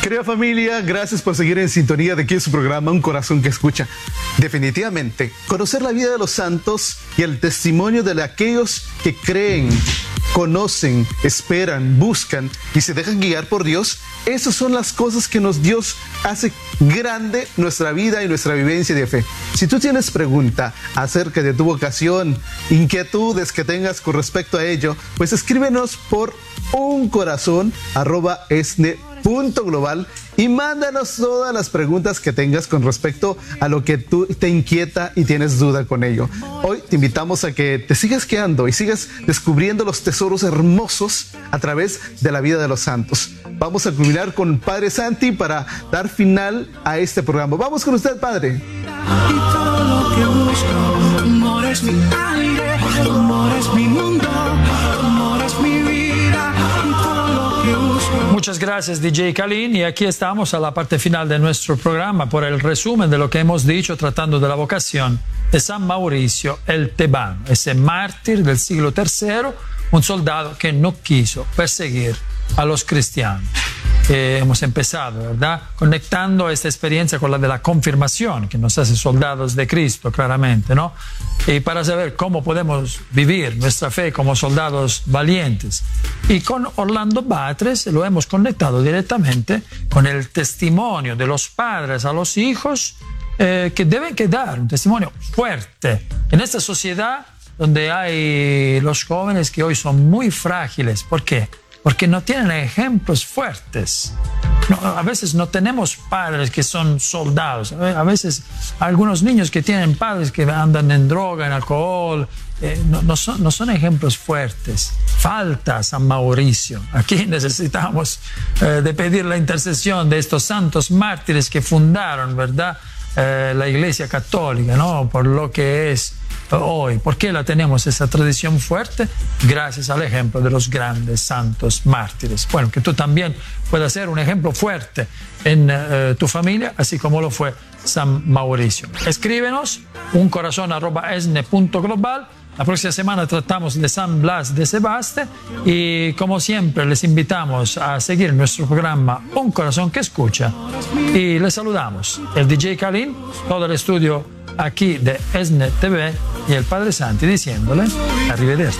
Querida familia, gracias por seguir en sintonía de aquí en su programa Un Corazón que Escucha. Definitivamente, conocer la vida de los santos y el testimonio de aquellos que creen, conocen, esperan, buscan y se dejan guiar por Dios, esas son las cosas que Dios hace grande nuestra vida y nuestra vivencia de fe. Si tú tienes pregunta acerca de tu vocación, inquietudes que tengas con respecto a ello, pues escríbenos por uncorazon@esne.global y mándanos todas las preguntas que tengas con respecto a lo que tú te inquieta y tienes duda con ello. Hoy te invitamos a que te sigas quedando y sigas descubriendo los tesoros hermosos a través de la vida de los santos. Vamos a culminar con Padre Santi para dar final a este programa. Vamos con usted, Padre. Y todo lo que busco, tu amor es mi aire, tu amor es mi mundo, tu amor es mi vida, y todo lo que busco. Muchas gracias, DJ Kalin, y aquí estamos a la parte final de nuestro programa por el resumen de lo que hemos dicho tratando de la vocación de San Mauricio el Tebano, ese mártir del siglo III, un soldado que no quiso perseguir a los cristianos. Hemos empezado, ¿verdad?, conectando esta experiencia con la de la confirmación, que nos hace soldados de Cristo, claramente, ¿no? Y para saber cómo podemos vivir nuestra fe como soldados valientes. Y con Orlando Batres lo hemos conectado directamente con el testimonio de los padres a los hijos, que deben quedar un testimonio fuerte en esta sociedad donde hay los jóvenes que hoy son muy frágiles. ¿Por qué? Porque no tienen ejemplos fuertes. No, a veces no tenemos padres que son soldados. A veces algunos niños que tienen padres que andan en droga, en alcohol, no son ejemplos fuertes. Falta San Mauricio. Aquí necesitamos de pedir la intercesión de estos santos mártires que fundaron, ¿verdad?, la Iglesia Católica, ¿no?, por lo que es hoy. ¿Por qué la tenemos esa tradición fuerte? Gracias al ejemplo de los grandes santos mártires. Bueno, que tú también puedas ser un ejemplo fuerte en tu familia, así como lo fue San Mauricio. Escríbenos uncorazon@esne.global. La próxima semana tratamos de San Blas de Sebaste y, como siempre, les invitamos a seguir nuestro programa Un Corazón que Escucha y les saludamos el DJ Kalin, todo el estudio aquí de Esne TV y el Padre Santi diciéndole arrivederci.